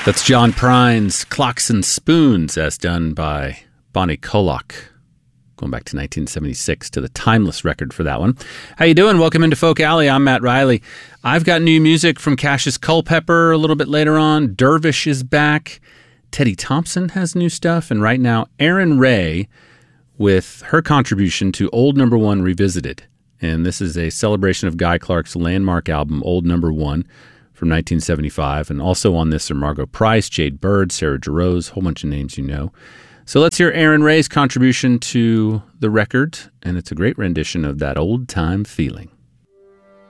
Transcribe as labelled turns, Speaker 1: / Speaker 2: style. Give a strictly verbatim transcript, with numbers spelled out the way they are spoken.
Speaker 1: That's John Prine's Clocks and Spoons, as done by Bonnie Coloc, going back to nineteen seventy-six, to the timeless record for that one. How you doing? Welcome into Folk Alley. I'm Matt Riley. I've got new music from Cassius Culpepper a little bit later on. Dervish is back. Teddy Thompson has new stuff. And right now, Erin Rae with her contribution to Old Number One Revisited. And this is a celebration of Guy Clark's landmark album, Old Number One, from nineteen seventy-five. And also on this are Margo Price, Jade Bird, Sarah Jarosz, a whole bunch of names you know. So let's hear Erin Rae's contribution to the record, and it's a great rendition of That Old Time Feeling.